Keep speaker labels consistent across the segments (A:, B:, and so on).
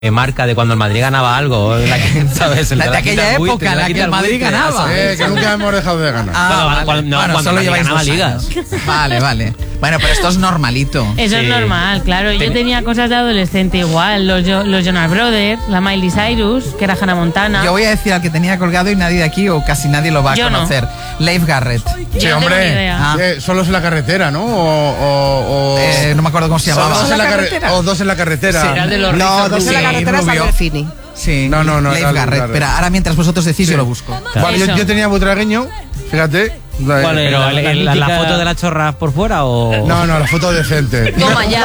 A: marca de cuando el Madrid ganaba algo, ¿sabes?
B: De aquella época en la que el Madrid ganaba.
C: Que nunca hemos dejado de ganar.
A: Cuando solo lleváis ganaba ligas.
B: Vale. Bueno, pero esto es normalito.
D: Eso es normal, claro. Yo tenía cosas de adolescente igual. Los Jonas Brothers, la Miley Cyrus, que era Hannah Montana.
B: Yo voy a decir al que tenía colgado y nadie de aquí o casi nadie lo va a conocer. Leif Garrett.
C: Sí, hombre. Solo es en la carretera, ¿no?
B: No me acuerdo cómo se llamaba.
C: Dos en la carretera.
B: Sí.
E: No, Dos en la carretera es Alberfini.
B: Sí.
C: No.
B: Leif Garrett. Pero ahora mientras vosotros decís, yo lo busco.
C: Vale, yo tenía butragueño, fíjate.
A: Pero la foto de la chorra por fuera o...
C: No, la foto decente.
D: Toma ya,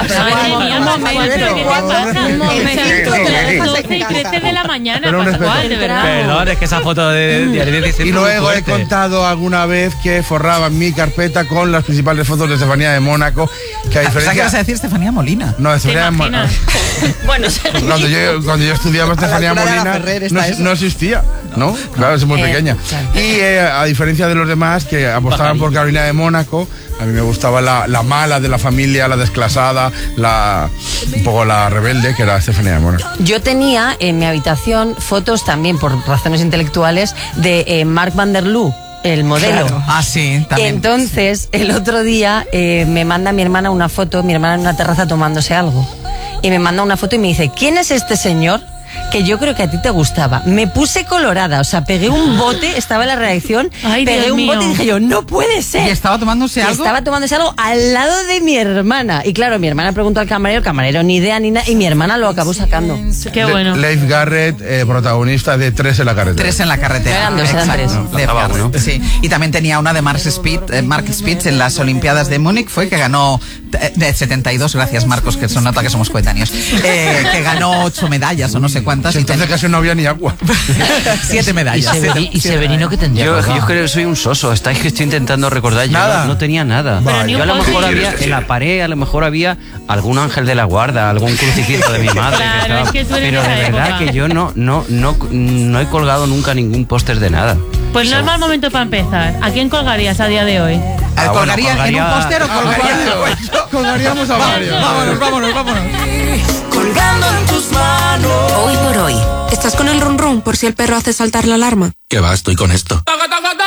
D: ¿qué 13 de la mañana, Pascual, de verdad.
A: Perdón, es que esa foto de 16.
C: Y luego he contado alguna vez que forraba mi carpeta con las principales fotos de Estefanía de Mónaco. Que a diferencia...
B: ¿Qué vas a decir Estefanía Molina?
C: No, Estefanía de Mónaco.
D: Bueno,
C: cuando yo estudiaba Estefanía Molina no existía, ¿no? Claro, es muy pequeña. Y a diferencia de los demás que apostaban por Carolina de Mónaco, a mí me gustaba la mala de la familia, la desclasada, un poco la rebelde, que era Estefanía de Mónaco.
E: Yo tenía en mi habitación fotos también, por razones intelectuales, de Mark Van der Loo, el modelo.
B: Claro. Ah, sí, también.
E: Entonces, el otro día me manda mi hermana una foto, mi hermana en una terraza tomándose algo. Y me manda una foto y me dice, ¿quién es este señor? Que yo creo que a ti te gustaba. Me puse colorada, o sea, pegué un bote, estaba en la redacción, pegué un bote y dije yo, no puede ser.
B: ¿Y estaba tomándose algo?
E: Estaba tomándose algo al lado de mi hermana. Y claro, mi hermana preguntó al camarero, el camarero ni idea ni nada, y mi hermana lo acabó sacando.
D: Qué bueno.
C: Leif Garrett, protagonista de 3 en la carretera.
B: 3 en la carretera.
E: Eran dos, eran tres.
B: Leif Garrett, sí. Y también tenía una de Mark Spitz en las Olimpiadas de Múnich, fue que ganó de 72, gracias Marcos, que se nota que somos coetáneos, que ganó 8 medallas o no sé cuántas.
C: Sí, entonces casi no había ni agua.
B: 7 medallas.
A: ¿Y Severino qué tendría?
F: Yo creo que soy un soso. Estáis que estoy intentando recordar.
C: Nada.
F: Yo no tenía nada. Yo a lo mejor había, en la pared, a lo mejor había algún ángel de la guarda, algún crucifijo de mi madre.
D: Claro, es que tú eres
F: pero de verdad
D: época.
F: que yo no he colgado nunca ningún póster de nada.
D: Pues no es mal momento para empezar. ¿A quién colgarías a día de hoy?
B: ¿Colgaría en un póster o
C: Colgaríamos a varios.
B: Vámonos.
G: Colgando en tus manos.
H: Hoy por hoy. ¿Estás con el run run por si el perro hace saltar la alarma?
G: Que va, estoy con esto.